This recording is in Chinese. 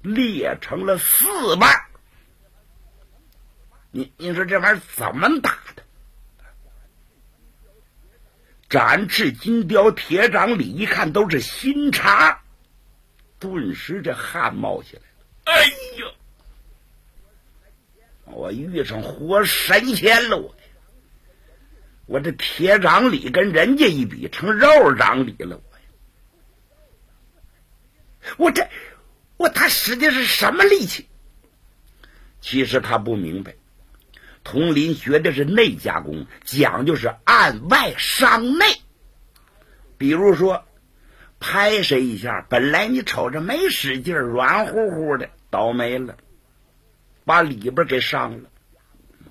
裂成了4瓣。你说这玩意儿怎么打的？展翅金雕铁掌里一看都是新茬，顿时这汗冒起来了。哎呀，我遇上活神仙了！我这铁掌里跟人家一比，成肉掌里了。他使的是什么力气？其实他不明白，佟林学的是内家功，讲究是按外伤内。比如说拍谁一下，本来你瞅着没使劲，软乎乎的，倒霉了，把里边给伤了。